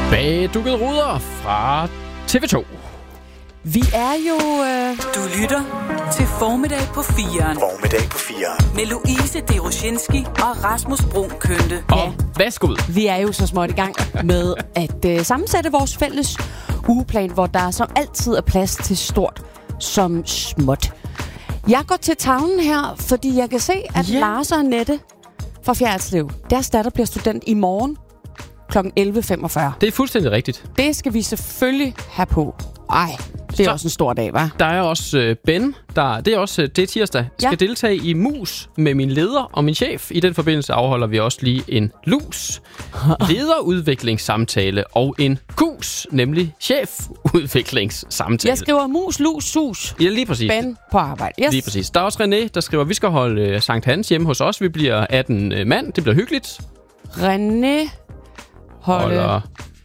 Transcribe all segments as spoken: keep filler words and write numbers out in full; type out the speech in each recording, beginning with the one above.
Bagdukkede ruder fra T V to. Vi er jo... Øh... Du lytter til Formiddag på firen. Formiddag på firen. Med Louise Deroshinski og Rasmus Brun Kønte. Og ja. Værsgo. Vi er jo så småt i gang med at øh, sammensætte vores fælles ugeplan, hvor der som altid er plads til stort som småt. Jeg går til tavlen her, fordi jeg kan se, at ja. Lars og Annette fra Fjerdslev, deres datter bliver student i morgen klokken elleve femogfyrre. Det er fuldstændig rigtigt. Det skal vi selvfølgelig have på. Ej, det er så, også en stor dag, hva'? Der er også øh, Ben, der, det er også øh, det er tirsdag, ja. skal deltage i Mus med min leder og min chef. I den forbindelse afholder vi også lige en lus, lederudviklingssamtale og en gus, nemlig chefudviklingssamtale. Jeg skriver mus, lus, sus. Ja, lige præcis. Ben på arbejde. Yes. Lige præcis. Der er også René, der skriver, vi skal holde øh, Sankt Hans hjemme hos os. Vi bliver atten øh, mand. Det bliver hyggeligt. René holde... Holder...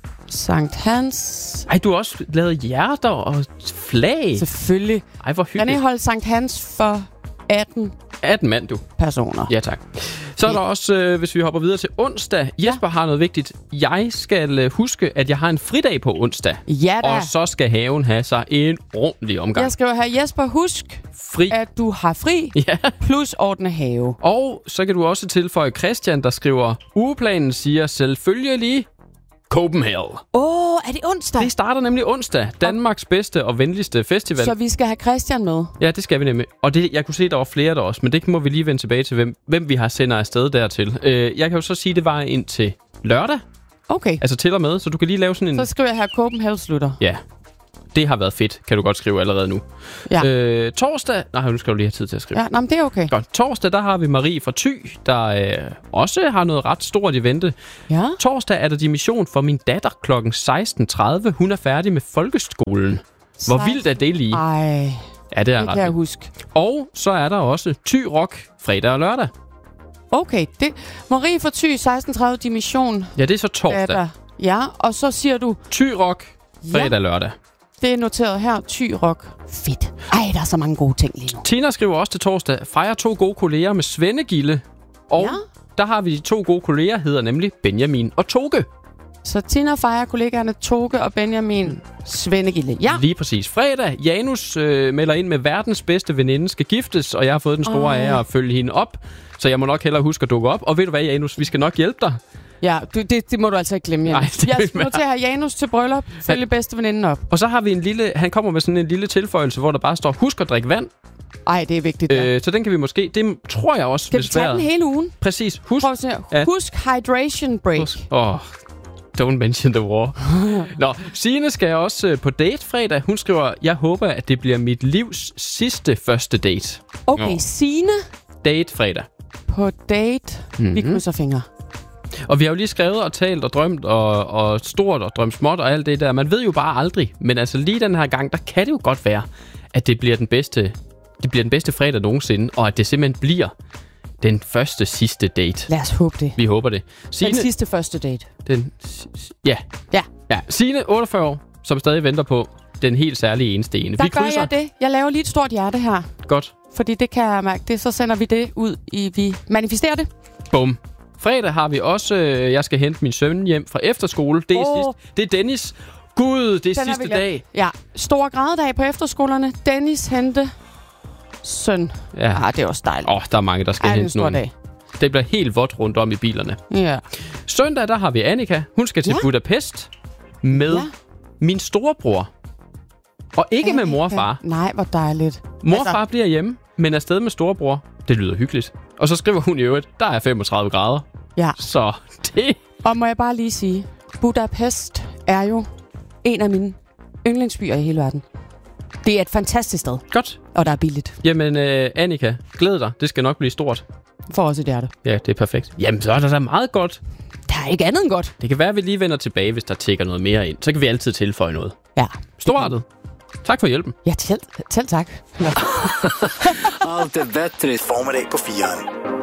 Sankt Hans. Ej, du har også lavet hjerter og flag. Selvfølgelig. Ej, hvor hyggeligt. René holdt Sankt Hans for atten atten mand, du. personer. Ja, tak. Så er der også, øh, hvis vi hopper videre til onsdag. Jesper ja. har noget vigtigt. Jeg skal øh, huske, at jeg har en fridag på onsdag. Ja da. Og så skal haven have sig en ordentlig omgang. Jeg skriver her, Jesper, husk, fri. at du har fri, ja. plus ordne have. Og så kan du også tilføje Christian, der skriver, ugeplanen siger selvfølgelig Copenhagen. Åh, oh, er det onsdag? Det starter nemlig onsdag. Danmarks bedste og venligste festival. Så vi skal have Christian med? Ja, det skal vi nemlig. Og det, jeg kunne se, der var flere der også, men det må vi lige vende tilbage til, hvem, hvem vi har sender afsted dertil. Øh, jeg kan jo så sige, det var ind til lørdag. Okay. Altså til og med, så du kan lige lave sådan en... Så skriver jeg her, Copenhagen slutter. Ja. Det har været fedt, kan du godt skrive allerede nu. Ja. Øh, torsdag... Nej, nu skal du lige have tid til at skrive. Ja, nå, men det er okay. Godt. Torsdag, der har vi Marie fra Thy, der øh, også har noget ret stort i vente. Ja. Torsdag er der dimission for min datter klokken seksten tredive. Hun er færdig med folkeskolen. Hvor Sej. vildt er det lige? Ej, ja, det er det ret kan jeg vildt. huske. Og så er der også Thy Rock fredag og lørdag. Okay, det... Marie fra Thy, seksten tredive dimission. Ja, det er så torsdag. Datter. Ja, og så siger du... Thy Rock fredag ja. og lørdag. Det er noteret her. Thy Rock. Fedt. Ej, der er så mange gode ting lige nu. Tina skriver også til torsdag, fejrer to gode kolleger med Svendegilde. Og ja. der har vi de to gode kolleger, hedder nemlig Benjamin og Toge. Så Tina fejrer kollegaerne Toge og Benjamin Svendegilde. Ja. Lige præcis. Fredag, Janus øh, melder ind med verdens bedste veninde skal giftes, og jeg har fået den store oh. ære at følge hende op. Så jeg må nok hellere huske at dukke op. Og ved du hvad, Janus, vi skal nok hjælpe dig. Ja, du, det, det må du altså ikke glemme, Janus. Jeg skal til at have Janus til bryllup, følge bedste veninden op. Og så har vi en lille, han kommer med sådan en lille tilføjelse, hvor der bare står, husk at drikke vand. Ej, det er vigtigt. Ja. Øh, så den kan vi måske, det tror jeg også, skal vi tage den hele ugen? Præcis. Husk, Prøv at se. Husk hydration break. Åh, oh, don't mention the war. Nå, Signe skal også øh, på date fredag. Hun skriver, jeg håber, at det bliver mit livs sidste første date. Okay, Nå. Signe. Date fredag. På date. Mm-hmm. Vi krydser fingre. Og vi har jo lige skrevet og talt og drømt og, og stort og drømt småt og alt det der. Man ved jo bare aldrig. Men altså lige den her gang, der kan det jo godt være, at det bliver den bedste, det bliver den bedste fredag nogensinde. Og at det simpelthen bliver den første sidste date. Lad os håbe det. Vi håber det. Signe, den sidste første date. Den, ja. Ja. ja. Signe, otteogfyrre år, som stadig venter på den helt særlige eneste ene. Der vi gør jeg det. Jeg laver lige et stort hjerte her. Godt. Fordi det kan jeg mærke. Det, så sender vi det ud i... Vi manifesterer det. Bum. Fredag har vi også, øh, jeg skal hente min søn hjem fra efterskole. Det er, oh. sidst, det er Dennis. Gud, det er Den sidste dag. Ja, stor gradedag på efterskolerne. Dennis hente søn. Ja, ah, det er også dejligt. Åh, oh, der er mange, der skal Ej, hente nogen. Dag. Det bliver helt vådt rundt om i bilerne. Ja. Søndag, der har vi Annika. Hun skal til ja. Budapest med ja. min storebror. Og ikke Annika. med mor og far. Nej, hvor dejligt. Mor og altså... far bliver hjemme, men er afsted med storebror. Det lyder hyggeligt. Og så skriver hun i øvrigt, der er femogtredive grader. Ja. Så det... Og må jeg bare lige sige, Budapest er jo en af mine yndlingsbyer i hele verden. Det er et fantastisk sted. Godt. Og der er billigt. Jamen, øh, Annika, glæd dig. Det skal nok blive stort. For os et hjerte. Ja, det er perfekt. Jamen, så er der da meget godt. Der er ikke andet end godt. Det kan være, at vi lige vender tilbage, hvis der tækker noget mere ind. Så kan vi altid tilføje noget. Ja. Storartet. Tak for hjælpen. Ja, selv, selv tak. Allt är bättre. Formiddag på firen.